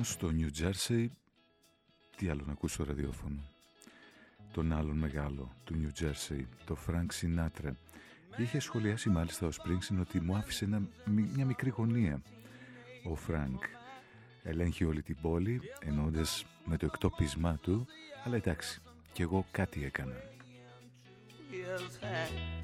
στο New Jersey, τι άλλο να ακούς στο ραδιόφωνο? Τον άλλον μεγάλο του New Jersey, το Frank Sinatra. Είχε σχολιάσει μάλιστα ο Springsteen ότι μου άφησε μια μικρή γωνία. Ο Frank ελέγχει όλη την πόλη, εννοώντας με το εκτόπισμά του, αλλά εντάξει, κι εγώ κάτι έκανα.